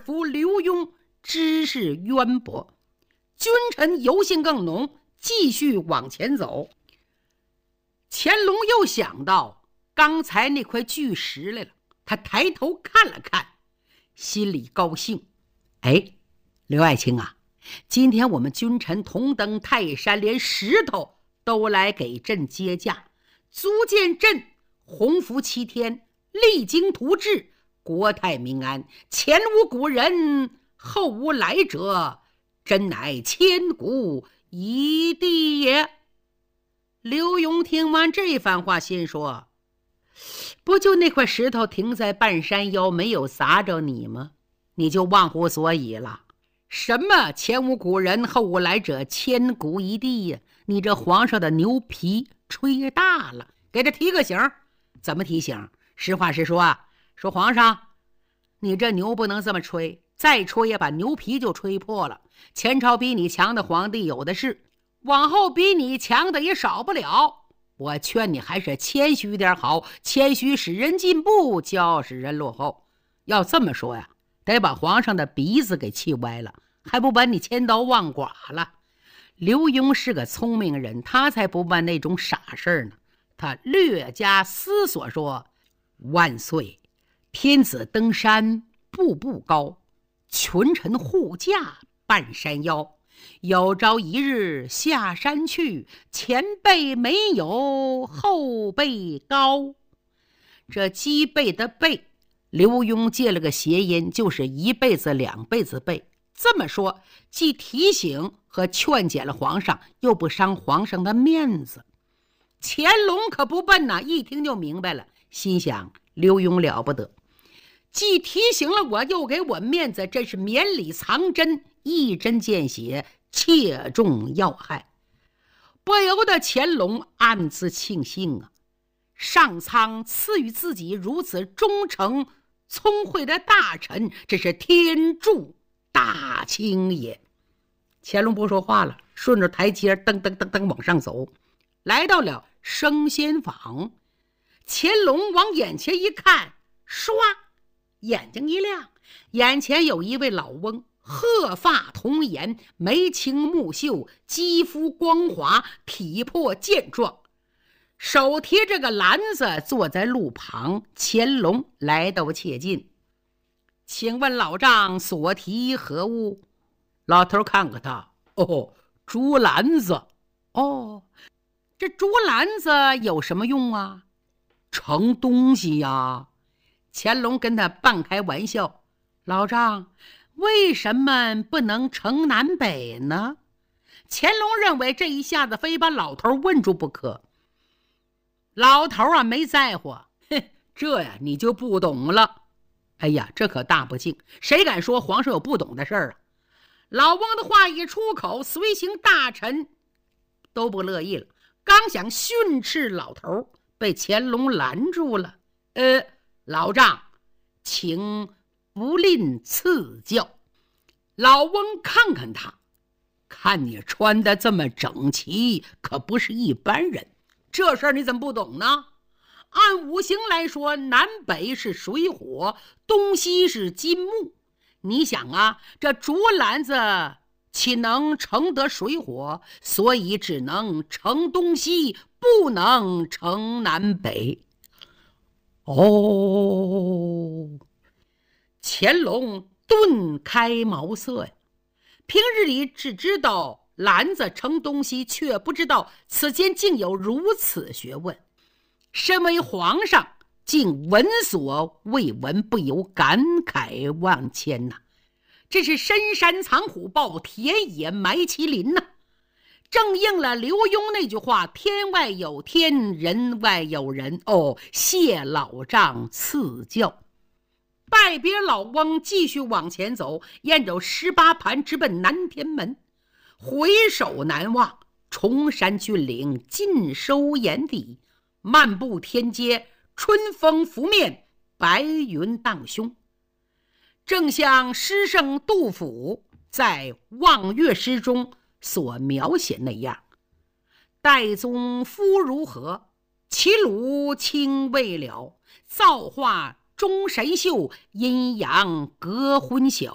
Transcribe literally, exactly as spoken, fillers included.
夫刘墉知识渊博，君臣忧心更浓，继续往前走。乾隆又想到刚才那块巨石来了，他抬头看了看，心里高兴。哎，刘爱卿啊，今天我们君臣同登泰山，连石头都来给朕接驾，足见朕洪福齐天，励精图治，国泰民安，前无古人，后无来者，真乃千古一帝也。刘墉听完这番话，心说，不就那块石头停在半山腰，没有砸着你吗？你就忘乎所以了。什么前无古人，后无来者，千古一帝呀？你这皇上的牛皮吹大了，给他提个醒。怎么提醒？实话实说啊，说皇上，你这牛不能这么吹，再吹也把牛皮就吹破了。前朝比你强的皇帝有的是，往后比你强的也少不了。我劝你还是谦虚点好，谦虚使人进步，骄傲使人落后。要这么说呀，得把皇上的鼻子给气歪了，还不把你千刀万剐了。刘墉是个聪明人，他才不办那种傻事呢。他略加思索说，万岁，天子登山步步高，群臣护驾半山腰，有朝一日下山去，前辈没有后辈高。这鸡背的背，刘墉借了个谐音，就是一辈子两辈子背。这么说，既提醒和劝解了皇上，又不伤皇上的面子。乾隆可不笨呐，一听就明白了，心想刘墉了不得，既提醒了我，又给我面子，真是绵里藏针，一针见血，切中要害。不由得乾隆暗自庆幸啊，上苍赐予自己如此忠诚聪慧的大臣，这是天助大清也。乾隆不说话了，顺着台阶噔噔噔噔往上走，来到了升仙坊。乾隆往眼前一看，唰，眼睛一亮，眼前有一位老翁，鹤发童颜，眉清目秀，肌肤光滑，体魄健壮，手提着个篮子坐在路旁。乾隆来到切近，请问老丈所提何物？老头看看他，哦，竹篮子。哦，这竹篮子有什么用啊？盛东西呀。乾隆跟他半开玩笑，老丈为什么不能盛南北呢？乾隆认为这一下子非把老头问住不可。老头啊没在乎，哼，这呀你就不懂了。哎呀，这可大不敬，谁敢说皇上有不懂的事儿啊？老翁的话一出口，随行大臣都不乐意了，刚想训斥老头，被乾隆拦住了。呃，老丈，请不吝赐教。老翁看看他，看你穿得这么整齐，可不是一般人。这事儿你怎么不懂呢？按五行来说，南北是水火，东西是金木。你想啊，这竹篮子岂能盛得水火？所以只能盛东西，不能盛南北。哦，乾隆顿开茅塞呀！平日里只知道篮子盛东西，却不知道此间竟有如此学问。身为皇上，竟闻所未闻，不由感慨万千呐！这是深山藏虎豹，田野埋麒麟呐！正应了刘墉那句话，天外有天，人外有人。哦，谢老丈赐教。拜别老翁，继续往前走，沿着十八盘直奔南天门。回首难望，崇山峻岭尽收眼底，漫步天街，春风拂面，白云荡胸。正像诗圣杜甫在《望岳诗》中所描写那样，岱宗夫如何，齐鲁青未了，造化钟神秀，阴阳隔昏晓。